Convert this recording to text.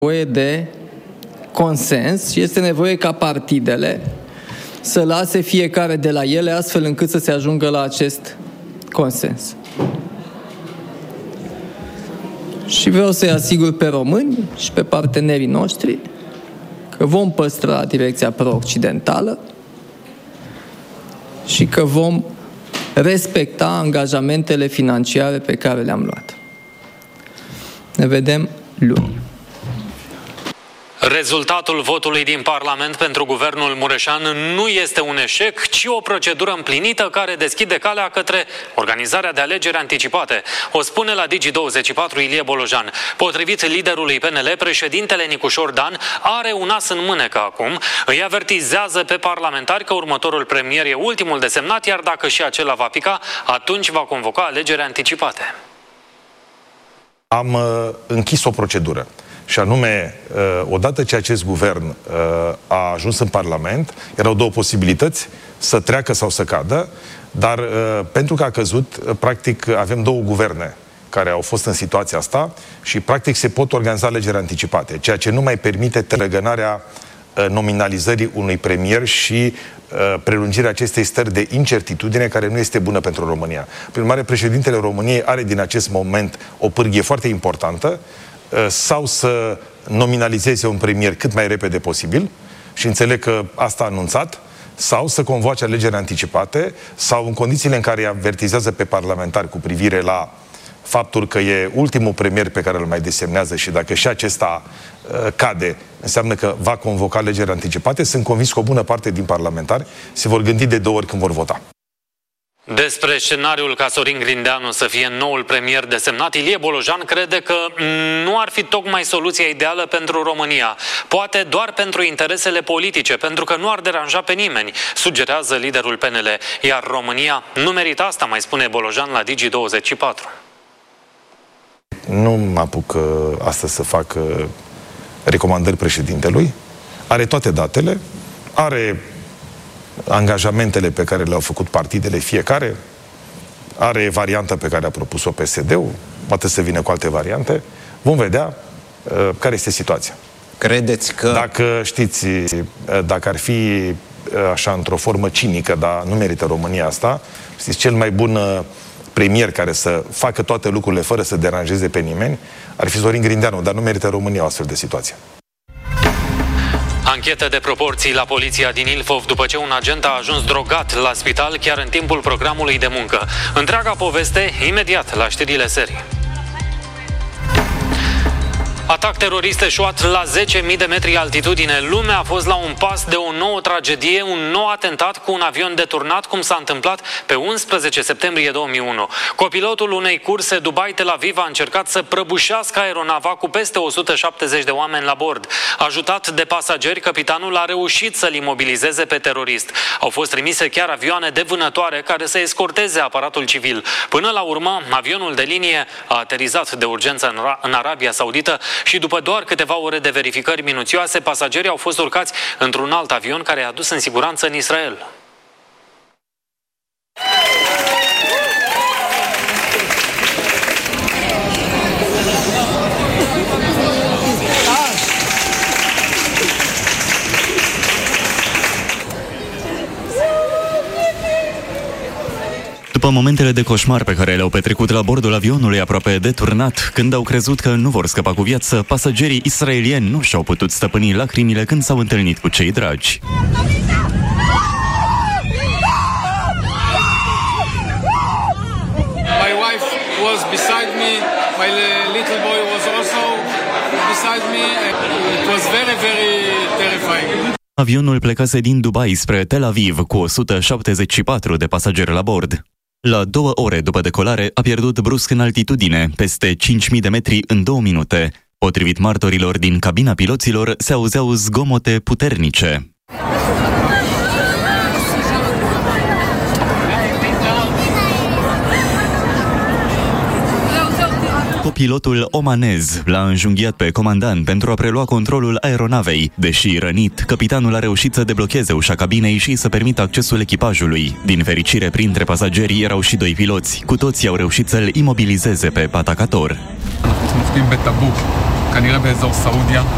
nevoie de consens și este nevoie ca partidele să lase fiecare de la ele astfel încât să se ajungă la acest consens. Și vreau să-i asigur pe români și pe partenerii noștri că vom păstra direcția pro-occidentală și că vom respecta angajamentele financiare pe care le-am luat. Ne vedem luni. Rezultatul votului din Parlament pentru guvernul Mureșan nu este un eșec, ci o procedură împlinită care deschide calea către organizarea de alegeri anticipate. O spune la Digi24 Ilie Bolojan. Potrivit liderului PNL, președintele Nicușor Dan are un as în mânecă acum. Îi avertizează pe parlamentari că următorul premier e ultimul desemnat, iar dacă și acela va pica, atunci va convoca alegeri anticipate. Am închis o procedură. Și anume, odată ce acest guvern a ajuns în Parlament, erau două posibilități, să treacă sau să cadă, dar pentru că a căzut, practic avem două guverne care au fost în situația asta și practic se pot organiza alegeri anticipate, ceea ce nu mai permite tărăgănarea nominalizării unui premier și prelungirea acestei stări de incertitudine care nu este bună pentru România. Prin urmare, președintele României are din acest moment o pârghie foarte importantă, sau să nominalizeze un premier cât mai repede posibil, și înțeleg că asta a anunțat, sau să convoace alegeri anticipate, sau în condițiile în care îi avertizează pe parlamentari cu privire la faptul că e ultimul premier pe care îl mai desemnează și dacă și acesta cade, înseamnă că va convoca alegeri anticipate. Sunt convins că o bună parte din parlamentari se vor gândi de două ori când vor vota. Despre scenariul ca Sorin Grindeanu să fie noul premier desemnat, Ilie Bolojan crede că nu ar fi tocmai soluția ideală pentru România. Poate doar pentru interesele politice, pentru că nu ar deranja pe nimeni, sugerează liderul PNL. Iar România nu merită asta, mai spune Bolojan la Digi24. Nu mă apuc astăzi să fac recomandări președintelui. Are toate datele, are angajamentele pe care le-au făcut partidele fiecare, are varianta pe care a propus-o PSD-ul, poate să vină cu alte variante. Vom vedea care este situația. Credeți că... Dacă știți, dacă ar fi așa într-o formă cinică, dar nu merită România asta, știți, cel mai bun premier care să facă toate lucrurile fără să deranjeze pe nimeni ar fi Sorin Grindeanu, dar nu merită România o astfel de situație. Anchetă de proporții la poliția din Ilfov după ce un agent a ajuns drogat la spital chiar în timpul programului de muncă. Întreaga poveste imediat la știrile serii. Atac terorist eșuat la 10.000 de metri altitudine. Lumea a fost la un pas de o nouă tragedie, un nou atentat cu un avion deturnat, cum s-a întâmplat pe 11 septembrie 2001. Copilotul unei curse Dubai-Tel Aviv a încercat să prăbușească aeronava cu peste 170 de oameni la bord. Ajutat de pasageri, capitanul a reușit să-l imobilizeze pe terorist. Au fost trimise chiar avioane de vânătoare care să escorteze aparatul civil. Până la urmă, avionul de linie a aterizat de urgență în Arabia Saudită și după doar câteva ore de verificări minuțioase, pasagerii au fost urcați într-un alt avion care i-a dus în siguranță în Israel. După momentele de coșmar pe care le-au petrecut la bordul avionului aproape deturnat, când au crezut că nu vor scăpa cu viață, pasagerii israelieni nu și-au putut stăpâni lacrimile când s-au întâlnit cu cei dragi. My wife was beside me, my little boy was also beside me. It was very, very terrifying. Avionul plecase din Dubai spre Tel Aviv cu 174 de pasageri la bord. La 2 ore după decolare a pierdut brusc în altitudine, peste 5.000 de metri în 2 minute. Potrivit martorilor din cabina piloților, se auzeau zgomote puternice. Copilotul omanez l-a înjunghiat pe comandant pentru a prelua controlul aeronavei. Deși rănit, capitanul a reușit să deblocheze ușa cabinei și să permită accesul echipajului. Din fericire, printre pasageri erau și 2 piloți. Cu toții au reușit să-l imobilizeze pe patacator.